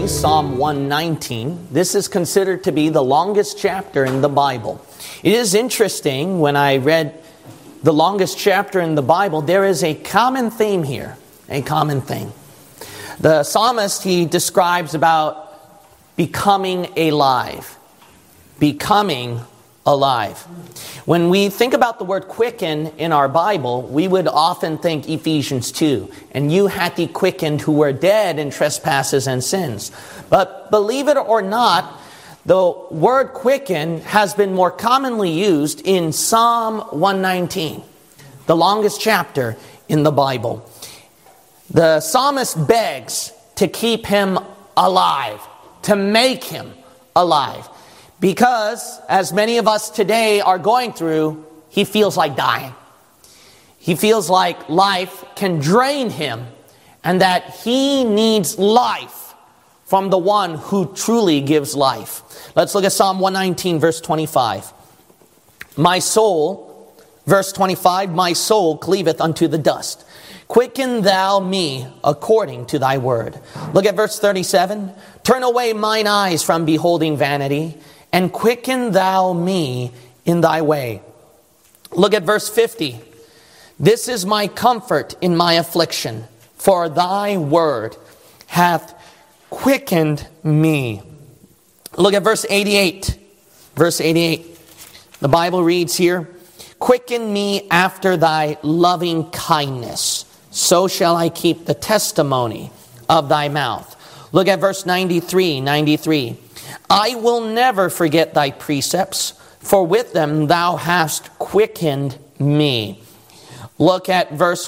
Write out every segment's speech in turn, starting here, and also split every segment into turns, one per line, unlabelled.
Psalm 119. This is considered to be the longest chapter in the Bible. It is interesting, when I read the longest chapter in the Bible, there is a common theme here, a common thing. The psalmist, he describes about becoming alive. Becoming alive. When we think about the word quicken in our Bible, we would often think Ephesians 2. And you hath he quickened who were dead in trespasses and sins. But believe it or not, the word quicken has been more commonly used in Psalm 119, the longest chapter in the Bible. The psalmist begs to keep him alive, to make him alive. Because, as many of us today are going through, he feels like dying. He feels like life can drain him and that he needs life from the one who truly gives life. Let's look at Psalm 119, verse 25. My soul, verse 25, my soul cleaveth unto the dust. Quicken thou me according to thy word. Look at verse 37. Turn away mine eyes from beholding vanity, and quicken thou me in thy way. Look at verse 50. This is my comfort in my affliction, for thy word hath quickened me. Look at verse 88. Verse 88. The Bible reads here, quicken me after thy loving kindness, so shall I keep the testimony of thy mouth. Look at verse 93. I will never forget thy precepts, for with them thou hast quickened me. Look at verse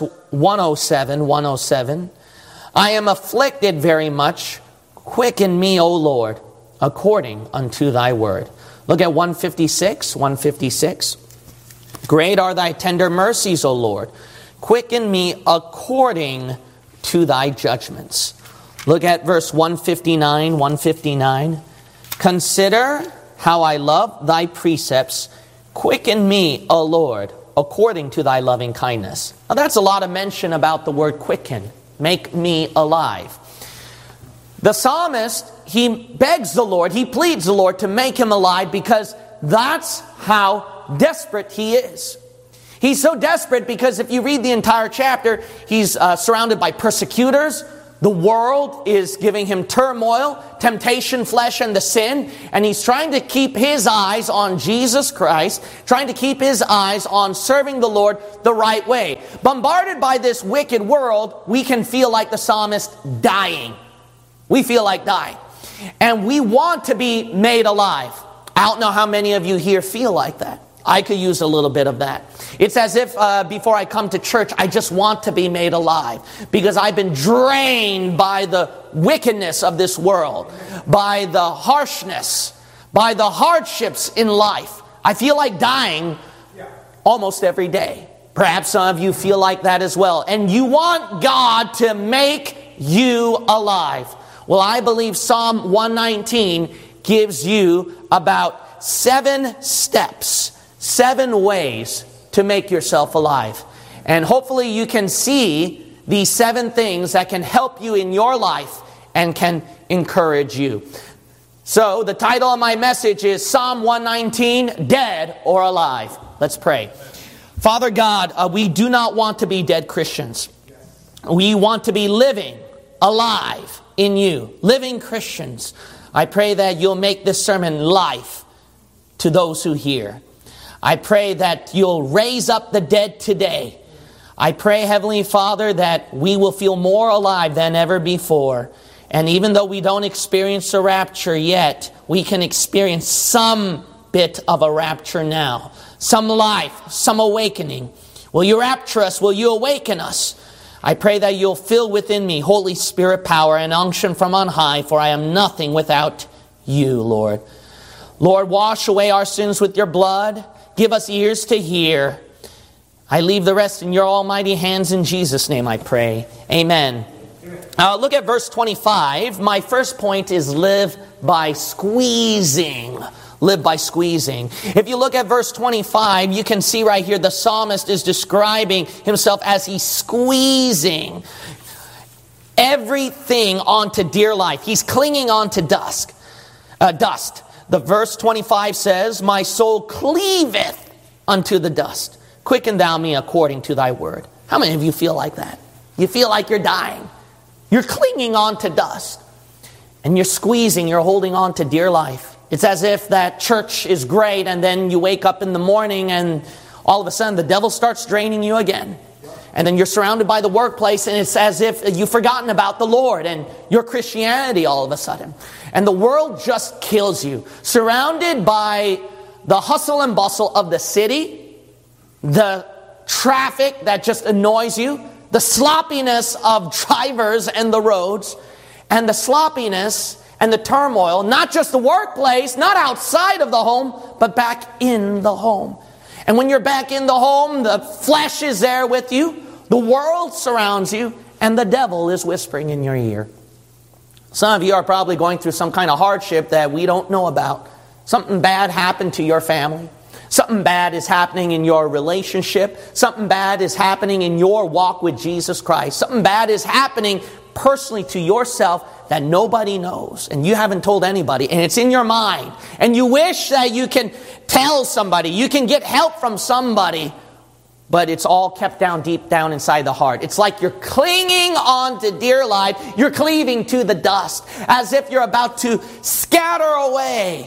107. I am afflicted very much. Quicken me, O Lord, according unto thy word. Look at 156. Great are thy tender mercies, O Lord. Quicken me according to thy judgments. Look at verse 159. Consider how I love thy precepts. Quicken me, O Lord, according to thy loving kindness. Now that's a lot of mention about the word quicken. Make me alive. The psalmist, he begs the Lord, he pleads the Lord to make him alive because that's how desperate he is. He's so desperate because if you read the entire chapter, he's surrounded by persecutors. The world is giving him turmoil, temptation, flesh, and the sin. And he's trying to keep his eyes on Jesus Christ, trying to keep his eyes on serving the Lord the right way. Bombarded by this wicked world, we can feel like the psalmist dying. We feel like dying. And we want to be made alive. I don't know how many of you here feel like that. I could use a little bit of that. It's as if before I come to church, I just want to be made alive. Because I've been drained by the wickedness of this world. By the harshness. By the hardships in life. I feel like dying almost every day. Perhaps some of you feel like that as well. And you want God to make you alive. Well, I believe Psalm 119 gives you about 7 steps. 7 ways to make yourself alive. And hopefully you can see these 7 things that can help you in your life and can encourage you. So the title of my message is Psalm 119, Dead or Alive. Let's pray. Father God, we do not want to be dead Christians. We want to be living, alive in you. Living Christians. I pray that you'll make this sermon life to those who hear. I pray that you'll raise up the dead today. I pray, Heavenly Father, that we will feel more alive than ever before. And even though we don't experience a rapture yet, we can experience some bit of a rapture now. Some life, some awakening. Will you rapture us? Will you awaken us? I pray that you'll fill within me Holy Spirit power and unction from on high, for I am nothing without you, Lord. Lord, wash away our sins with your blood. Give us ears to hear. I leave the rest in your almighty hands. In Jesus' name I pray. Amen. Look at verse 25. My first point is live by squeezing. Live by squeezing. If you look at verse 25, you can see right here the psalmist is describing himself as he's squeezing everything onto dear life. He's clinging on to dust. The verse 25 says, my soul cleaveth unto the dust. Quicken thou me according to thy word. How many of you feel like that? You feel like you're dying. You're clinging on to dust. And you're squeezing, you're holding on to dear life. It's as if that church is great, and then you wake up in the morning and all of a sudden the devil starts draining you again. And then you're surrounded by the workplace, and it's as if you've forgotten about the Lord and your Christianity all of a sudden. And the world just kills you. Surrounded by the hustle and bustle of the city, the traffic that just annoys you, the sloppiness of drivers and the roads, and the sloppiness and the turmoil, not just the workplace, not outside of the home, but back in the home. And when you're back in the home, the flesh is there with you, the world surrounds you, and the devil is whispering in your ear. Some of you are probably going through some kind of hardship that we don't know about. Something bad happened to your family. Something bad is happening in your relationship. Something bad is happening in your walk with Jesus Christ. Something bad is happening personally to yourself that nobody knows. And you haven't told anybody. And it's in your mind. And you wish that you can tell somebody. You can get help from somebody. But it's all kept down deep down inside the heart. It's like you're clinging on to dear life. You're cleaving to the dust. As if you're about to scatter away.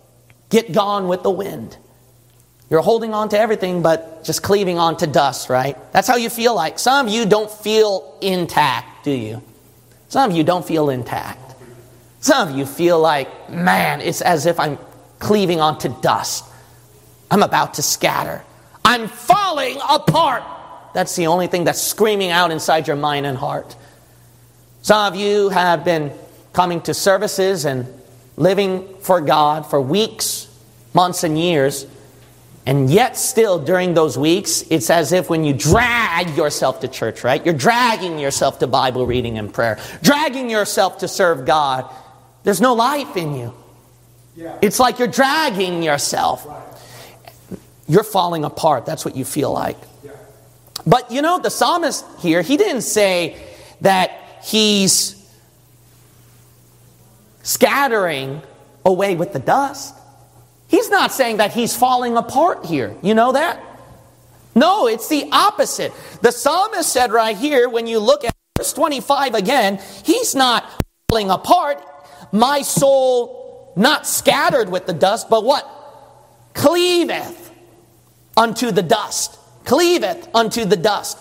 Get gone with the wind. You're holding on to everything but just cleaving on to dust, right? That's how you feel like. Some of you don't feel intact, do you? Some of you don't feel intact. Some of you feel like, man, it's as if I'm cleaving onto dust. I'm about to scatter. I'm falling apart. That's the only thing that's screaming out inside your mind and heart. Some of you have been coming to services and living for God for weeks, months, and years. And yet still during those weeks, it's as if when you drag yourself to church, right? You're dragging yourself to Bible reading and prayer. Dragging yourself to serve God. There's no life in you. It's like you're dragging yourself. You're falling apart. That's what you feel like. But you know, the psalmist here, he didn't say that he's scattering away with the dust. He's not saying that he's falling apart here. You know that? No, it's the opposite. The psalmist said right here, when you look at verse 25 again, he's not falling apart. My soul not scattered with the dust, but what? Cleaveth unto the dust. Cleaveth unto the dust.